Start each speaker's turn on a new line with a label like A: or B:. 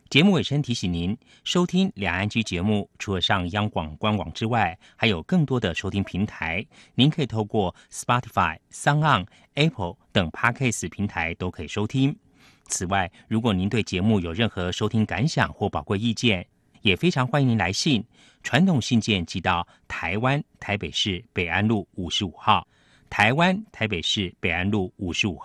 A: 节目尾声提醒您，收听两岸居节目，除了上央广官网之外，还有更多的收听平台。您可以透过 Spotify、SoundOn、Apple 等 Podcast 平台都可以收听。此外，如果您对节目有任何收听感想或宝贵意见，也非常欢迎您来信。传统信件寄到台湾台北市北安路55号，台湾台北市北安路55号。